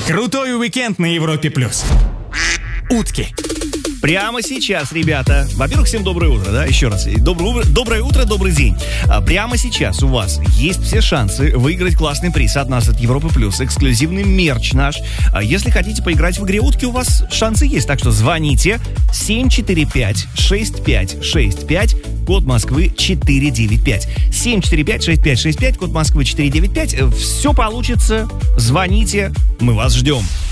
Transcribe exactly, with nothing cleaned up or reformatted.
Крутой уикенд на Европе плюс. Утки. Прямо сейчас, ребята. Во-первых, всем доброе утро, да, еще раз. Доброе, доброе утро, добрый день. А прямо сейчас у вас есть все шансы выиграть классный приз от нас, от Европы Плюс, эксклюзивный мерч наш. А если хотите поиграть в игре утки, у вас шансы есть, так что звоните семь четыре пять шесть пять шесть пять, код Москвы четыре девять пять. семь четыре пять шесть пять шесть пять, код Москвы четыре девять пять. Все получится, звоните, мы вас ждем.